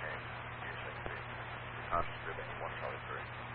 maintain using the conscious breathing 1, Charlie 3.